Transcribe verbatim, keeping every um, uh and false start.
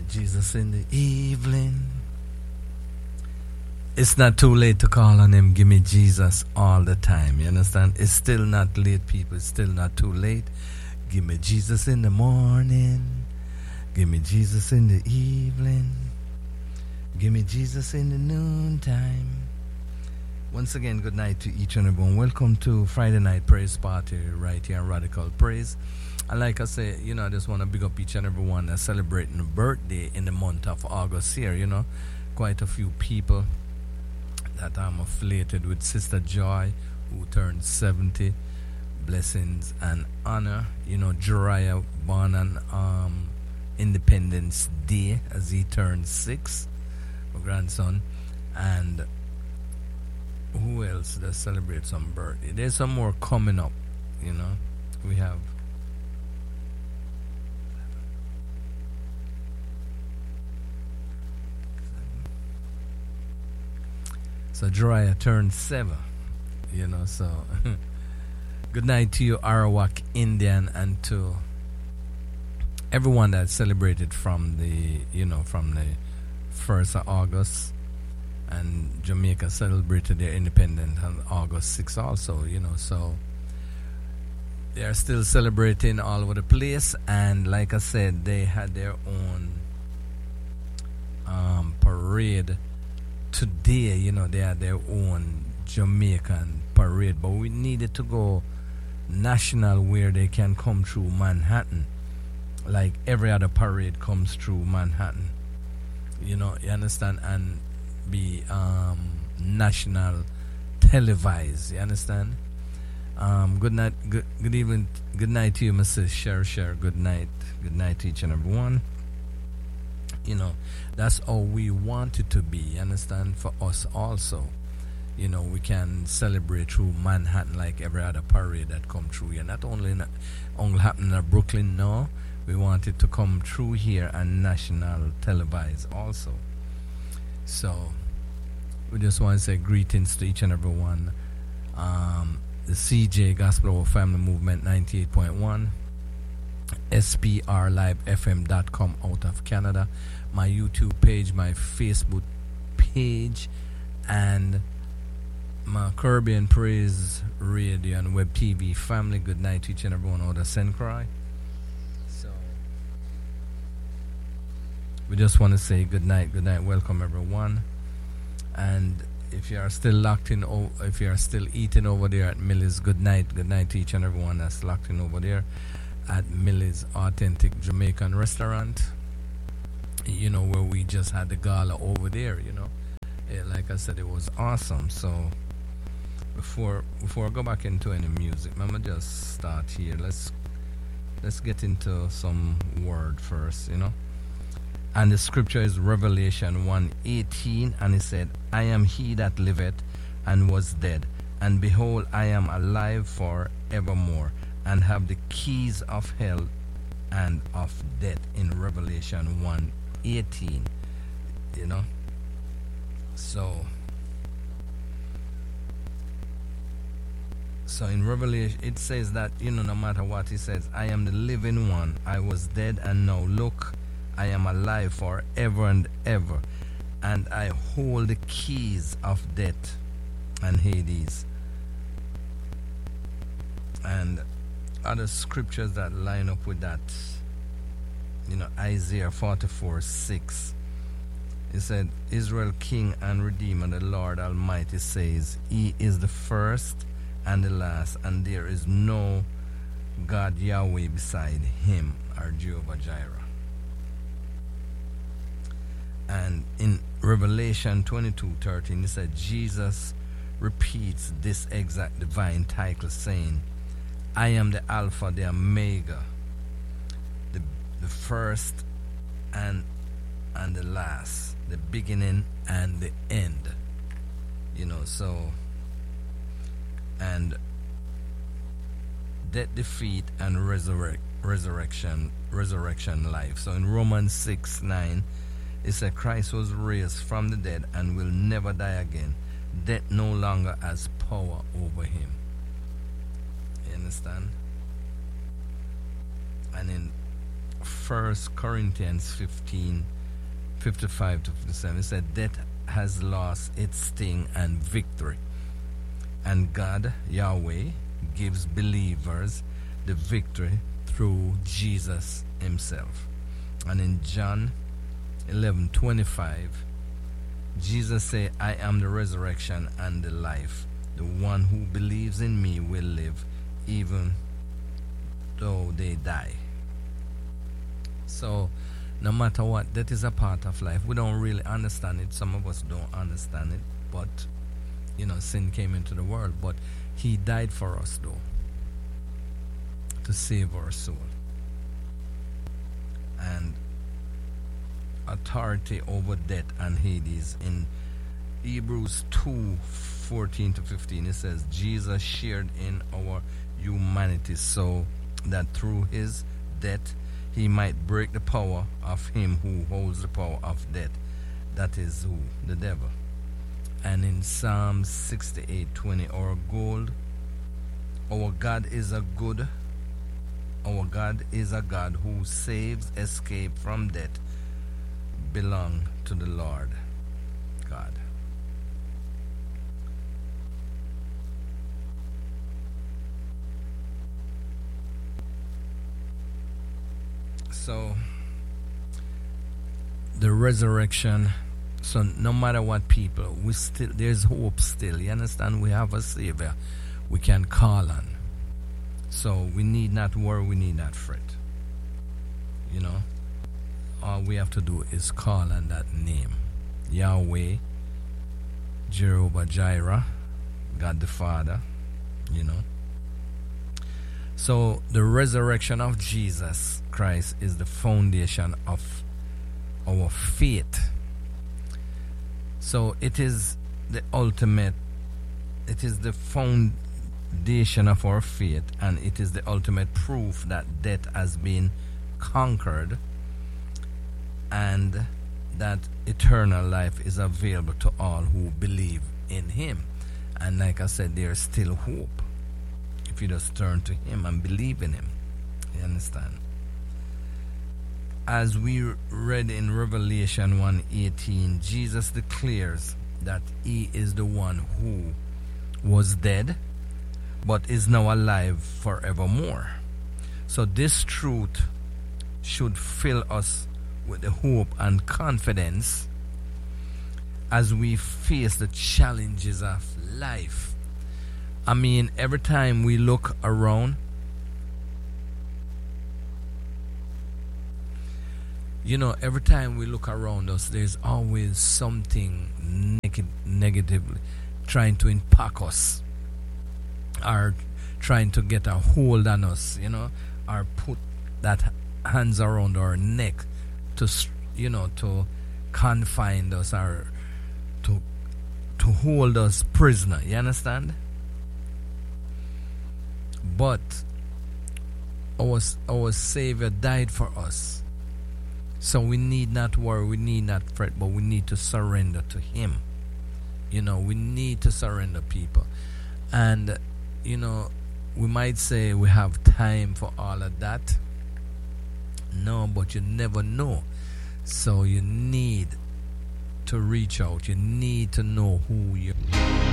Jesus in the evening. It's not too late to call on him. Give me Jesus all the time. You understand? It's still not late, people. It's still not too late. Give me Jesus in the morning. Give me Jesus in the evening. Give me Jesus in the noontime. Once again, good night to each and everyone. Welcome to Friday Night Praise Party right here on Radical Praise. And like I say, you know, I just want to big up each and everyone that's celebrating a birthday in the month of August here, you know. Quite a few people that I'm affiliated with. Sister Joy, who turned seventy. Blessings and honor. You know, Jeriah born on um, Independence Day as he turned six. My grandson. And who else that celebrates some birthday? There's some more coming up, you know. We have So Jeriah turned seven, you know, so good night to you, Arawak Indian, and to everyone that celebrated from the, you know, from the first of August, and Jamaica celebrated their independence on August sixth also, you know, so they are still celebrating all over the place, and like I said, they had their own um, parade today. You know, they had their own Jamaican parade, but we needed to go national where they can come through Manhattan like every other parade comes through Manhattan, you know, you understand, and be um, national televised, you understand. Um, good night, good, good evening, good night to you, Missus Sher Sher. Good night, good night to each and everyone. You know, that's how we want it to be, you understand, for us also. You know, we can celebrate through Manhattan like every other parade that come through here. Not only in, only happening in Brooklyn, no. We want it to come through here and national televised also. So, we just want to say greetings to each and every one. Um, the C J Gospel Family Movement ninety-eight point one. S P R Live F M dot com out of Canada, my YouTube page, my Facebook page, and my Caribbean Praise Radio and Web T V family. Good night to each and everyone out of Saint Croix. So we just want to say good night, good night, welcome everyone. And if you are still locked in, if you are still eating over there at Millie's, good night, good night to each and everyone that's locked in over there at Millie's Authentic Jamaican Restaurant, you know, where we just had the gala over there, you know. Yeah, like I said, it was awesome. So before before I go back into any music, I'm gonna just start here. Let's let's get into some word first, you know. And the scripture is Revelation one eighteen, and it said, I am he that liveth and was dead, and behold, I am alive for evermore, and have the keys of hell and of death, in Revelation one eighteen, you know. So so in Revelation it says that, you know, no matter what, it says, I am the living one, I was dead, and now look, I am alive forever and ever, and I hold the keys of death and Hades. And other scriptures that line up with that, you know, Isaiah forty-four six, it said, Israel King and Redeemer, the Lord Almighty says, He is the first and the last, and there is no God Yahweh beside Him, or Jehovah Jireh. And in Revelation twenty-two thirteen, it said, Jesus repeats this exact divine title, saying, I am the Alpha, the Omega, the the first and and the last, the beginning and the end. You know, so, and death, defeat, and resurrect, resurrection, resurrection life. So in Romans six nine, it said, Christ was raised from the dead and will never die again. Death no longer has power over him. You understand? And in First Corinthians fifteen fifty-five to fifty-seven. It said, death has lost its sting and victory. And God, Yahweh, gives believers the victory through Jesus himself. And in John eleven twenty-five, Jesus said, I am the resurrection and the life. The one who believes in me will live even though they die. So no matter what, that is a part of life. We don't really understand it. Some of us don't understand it. But, you know, sin came into the world. But he died for us, though, to save our soul. And authority over death and Hades. In Hebrews two fourteen to fifteen, it says, Jesus shared in our humanity so that through his death he might break the power of him who holds the power of death. That is who? The devil. And in Psalm sixty-eight twenty, our gold, our God is a good, our God is a God who saves, escape from death, belong to the Lord God. So the resurrection, so no matter what, people, we still, there's hope still. You understand? We have a Savior we can call on. So we need not worry, we need not fret. You know, all we have to do is call on that name, Yahweh, Jehovah Jireh, God the Father. You know, so the resurrection of Jesus Christ is the foundation of our faith. So it is the ultimate, it is the foundation of our faith, and it is the ultimate proof that death has been conquered and that eternal life is available to all who believe in him. And like I said, there is still hope if you just turn to him and believe in him. You understand? As we read in Revelation one eighteen, Jesus declares that he is the one who was dead but is now alive forevermore. So this truth should fill us with the hope and confidence as we face the challenges of life. I mean, every time we look around, you know, every time we look around us, there's always something neg- negatively trying to impact us, or trying to get a hold on us, you know, or put that hands around our neck to, you know, to confine us, or to to hold us prisoner. You understand? But our our Savior died for us. So we need not worry, we need not fret, but we need to surrender to him. You know, we need to surrender, people. And, you know, we might say we have time for all of that. No, but you never know. So you need to reach out. You need to know who you are.